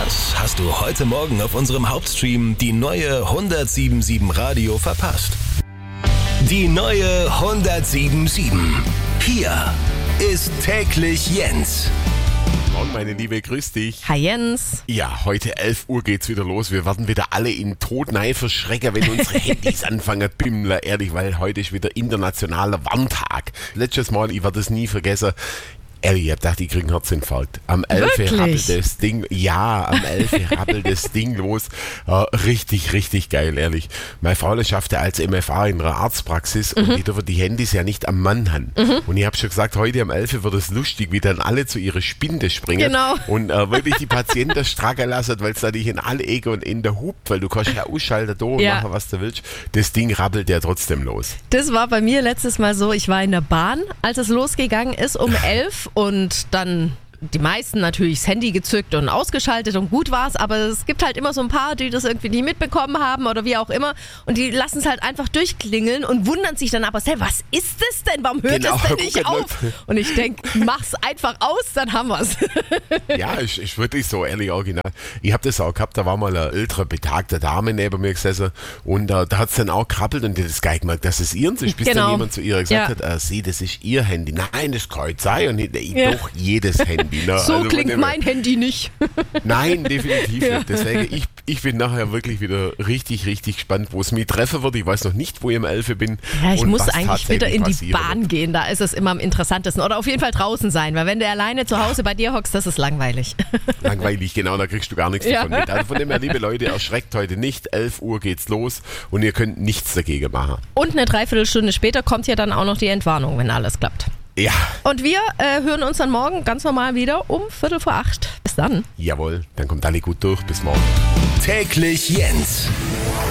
Was hast du heute Morgen auf unserem Hauptstream die neue 107.7 Radio verpasst? Die neue 107.7. Hier ist täglich Jens. Morgen, meine Liebe, grüß dich. Hi Jens. Ja, heute 11 Uhr geht's wieder los. Wir werden wieder alle in Todnei verschrecken, wenn unsere Handys anfangen bimmeln. Ehrlich, weil heute ist wieder internationaler Warntag. Letztes Mal, ich werde es nie vergessen, ehrlich, ich hab gedacht, ich kriege einen Herzinfarkt. Am 11. rappelt das Ding, am 11. rappelt das Ding los. Richtig, richtig geil, ehrlich. Meine Frau schaffte als MFA in einer Arztpraxis und die dürfen die Handys ja nicht am Mann haben. Und ich habe schon gesagt, heute am 11. wird es lustig, wie dann alle zu ihrer Spinde springen und wirklich die Patienten stracken lassen, weil es da nicht in alle Ecken und in der Hub, weil du kannst ja ausschalten da und machen, was du willst. Das Ding rappelt ja trotzdem los. Das war bei mir letztes Mal so, ich war in der Bahn, als es losgegangen ist um 11 und dann die meisten natürlich das Handy gezückt und ausgeschaltet und gut war's, aber es gibt halt immer so ein paar, die das irgendwie nie mitbekommen haben oder wie auch immer und die lassen es halt einfach durchklingeln und wundern sich dann aber, was ist das denn? Warum hört das denn nicht auf? Und ich denke, mach's einfach aus, dann haben wir's. Ja, ist wirklich so, ehrlich, original. Ich habe das auch gehabt, da war mal eine ältere, betagte Dame neben mir gesessen und da hat es dann auch krabbelt und die hat das gar nicht gemerkt, dass es ihren ist, bis dann jemand zu ihr gesagt hat, sie, das ist ihr Handy. Nein, das kann nicht sein und doch jedes Handy. Na, so also klingt mein Handy nicht. Nein, definitiv nicht. Deswegen, ich bin nachher wirklich wieder richtig, richtig gespannt, wo es mich treffen wird. Ich weiß noch nicht, wo ich am 11. bin. Ja, ich muss eigentlich wieder in die Bahn gehen. Da ist es immer am interessantesten. Oder auf jeden Fall draußen sein, weil wenn du alleine zu Hause bei dir hockst, das ist langweilig. Langweilig, genau, da kriegst du gar nichts davon mit. Also von dem her, liebe Leute, erschreckt heute nicht. 11 Uhr geht's los und ihr könnt nichts dagegen machen. Und eine Dreiviertelstunde später kommt ja dann auch noch die Entwarnung, wenn alles klappt. Ja. Und wir hören uns dann morgen ganz normal wieder um 7:45. Bis dann. Jawohl, dann kommt alle gut durch. Bis morgen. Täglich Jens.